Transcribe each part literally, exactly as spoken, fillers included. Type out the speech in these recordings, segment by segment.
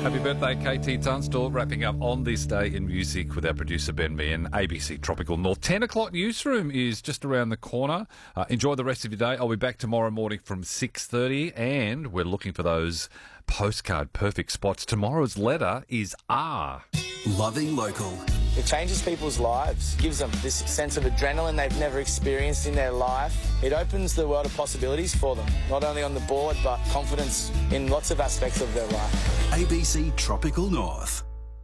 Happy birthday, K T Tunstall. Wrapping up on this day in music with our producer Ben Meehan. A B C Tropical North. ten o'clock newsroom is just around the corner. Uh, enjoy the rest of your day. I'll be back tomorrow morning from six thirty, and we're looking for those postcard perfect spots. Tomorrow's letter is R. Loving local. It changes people's lives, gives them this sense of adrenaline they've never experienced in their life. It opens the world of possibilities for them, not only on the board, but confidence in lots of aspects of their life. A B C Tropical North.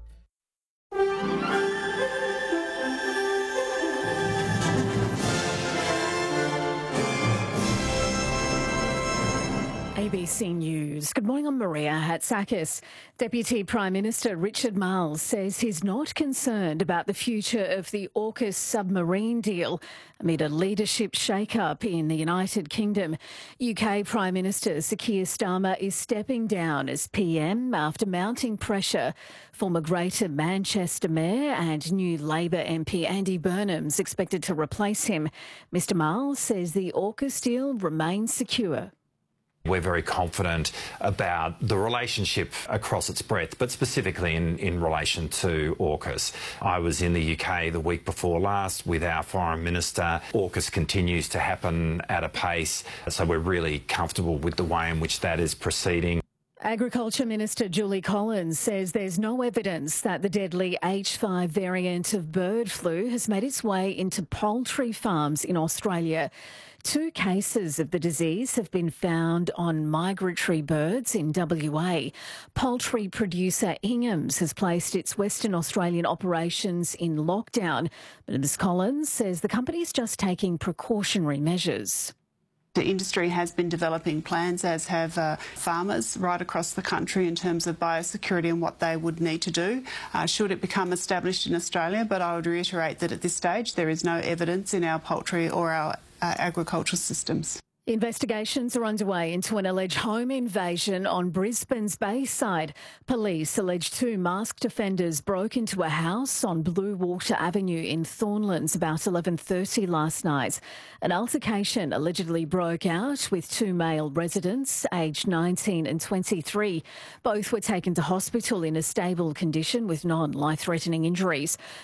A B C News. Good morning, I'm Maria Hatzakis. Deputy Prime Minister Richard Marles says he's not concerned about the future of the AUKUS submarine deal amid a leadership shake-up in the United Kingdom. U K Prime Minister Sir Keir Starmer is stepping down as P M after mounting pressure. Former Greater Manchester Mayor and new Labor M P Andy Burnham's expected to replace him. Mister Marles says the AUKUS deal remains secure. We're very confident about the relationship across its breadth, but specifically in, in relation to AUKUS. I was in the U K the week before last with our Foreign Minister. AUKUS continues to happen at a pace, so we're really comfortable with the way in which that is proceeding. Agriculture Minister Julie Collins says there's no evidence that the deadly H five variant of bird flu has made its way into poultry farms in Australia. Two cases of the disease have been found on migratory birds in W A. Poultry producer Ingham's has placed its Western Australian operations in lockdown, but Miz Collins says the company's just taking precautionary measures. The industry has been developing plans, as have uh, farmers right across the country, in terms of biosecurity and what they would need to do uh, should it become established in Australia. But I would reiterate that at this stage there is no evidence in our poultry or our uh, agricultural systems. Investigations are underway into an alleged home invasion on Brisbane's Bayside. Police allege two masked offenders broke into a house on Blue Water Avenue in Thornlands about eleven thirty last night. An altercation allegedly broke out with two male residents, aged nineteen and twenty-three. Both were taken to hospital in a stable condition with non-life-threatening injuries.